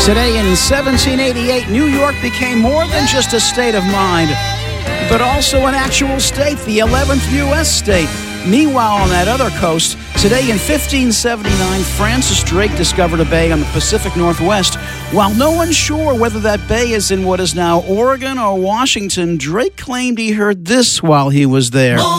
Today in 1788, New York became more than just a state of mind, but also an actual state, the 11th U.S. state. Meanwhile, on that other coast, today in 1579, Francis Drake discovered a bay on the Pacific Northwest. While no one's sure whether that bay is in what is now Oregon or Washington, Drake claimed he heard this while he was there.